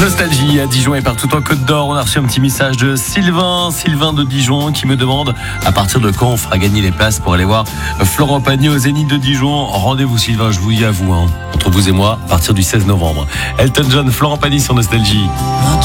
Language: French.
Nostalgie à Dijon et partout en Côte d'Or. On a reçu un petit message de Sylvain de Dijon, qui me demande à partir de quand on fera gagner les places pour aller voir Florent Pagny au Zénith de Dijon. Rendez-vous Sylvain, je vous y avoue, entre vous et moi, à partir du 16 novembre. Elton John, Florent Pagny sur Nostalgie.